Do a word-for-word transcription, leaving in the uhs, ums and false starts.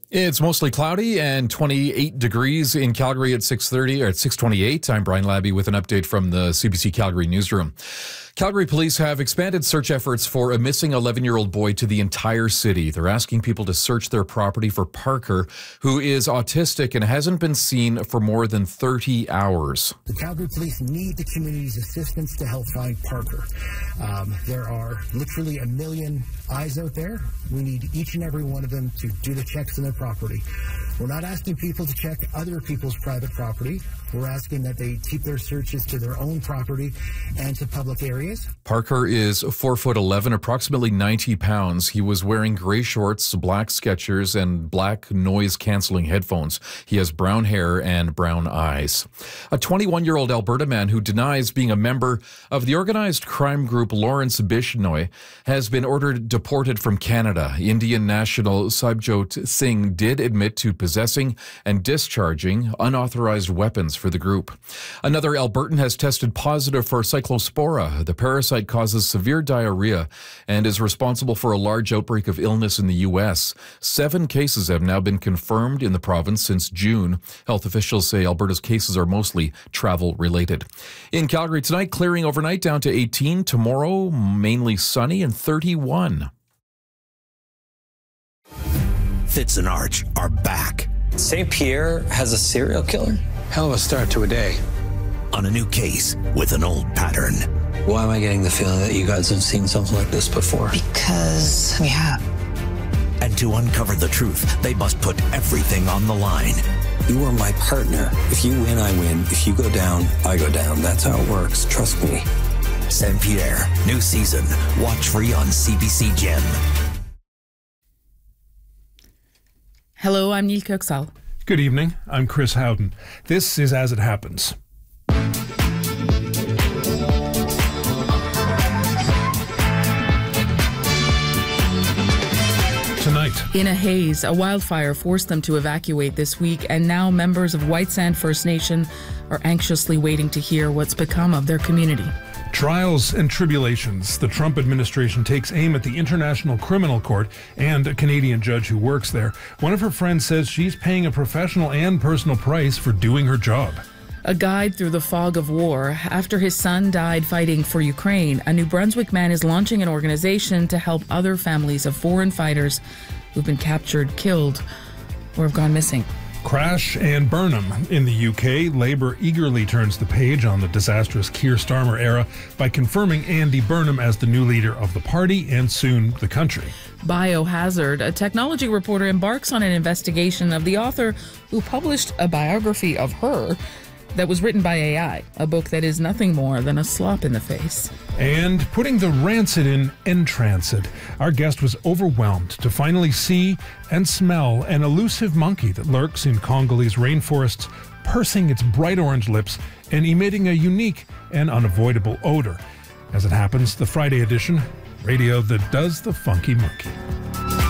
It's mostly cloudy and twenty-eight degrees in Calgary at six thirty or at six twenty-eight. I'm Brian Labby with an update from the C B C Calgary newsroom. Calgary police have expanded search efforts for a missing eleven-year-old boy to the entire city. They're asking people to search their property for Parker, who is autistic and hasn't been seen for more than thirty hours. The Calgary police need the community's assistance to help find Parker. Um, there are literally a million eyes out there. We need each and every one of them to do the checks on their property. We're not asking people to check other people's private property. We're asking that they keep their searches to their own property and to public areas. Parker is four foot eleven, approximately ninety pounds. He was wearing gray shorts, black Skechers, and black noise-canceling headphones. He has brown hair and brown eyes. A twenty-one-year-old Alberta man who denies being a member of the organized crime group Lawrence Bishnoi has been ordered deported from Canada. Indian national Sabjot Singh did admit to possessing and discharging unauthorized weapons for the group. Another Albertan has tested positive for cyclospora. The parasite causes severe diarrhea and is responsible for a large outbreak of illness in the U S. Seven cases have now been confirmed in the province since June. Health officials say Alberta's cases are mostly travel-related. In Calgary tonight, clearing overnight down to eighteen. Tomorrow, mainly sunny and thirty-one. Fitz and Arch are back. Saint Pierre has a serial killer? Hell of a start to a day. On a new case with an old pattern. Why am I getting the feeling that you guys have seen something like this before? Because we have. And to uncover the truth, they must put everything on the line. You are my partner. If you win, I win. If you go down, I go down. That's how it works. Trust me. Saint Pierre, new season. Watch free on C B C Gem. Hello, I'm Neil Kirksall. Good evening, I'm Chris Howden. This is As It Happens. Tonight. In a haze, a wildfire forced them to evacuate this week, and now members of White Sand First Nation are anxiously waiting to hear what's become of their community. Trials and tribulations. The Trump administration takes aim at the International Criminal Court and a Canadian judge who works there. One of her friends says she's paying a professional and personal price for doing her job. A guide through the fog of war. After his son died fighting for Ukraine, a New Brunswick man is launching an organization to help other families of foreign fighters who've been captured, killed, or have gone missing. Crash and Burnham. In the U K, Labour eagerly turns the page on the disastrous Keir Starmer era by confirming Andy Burnham as the new leader of the party and soon the country. Biohazard. A technology reporter embarks on an investigation of the author who published a biography of her that was written by A I, a book that is nothing more than a slap in the face. And putting the rancid in entrancid. Our guest was overwhelmed to finally see and smell an elusive monkey that lurks in Congolese rainforests, pursing its bright orange lips and emitting a unique and unavoidable odor. As it happens, the Friday edition, radio that does the funky monkey.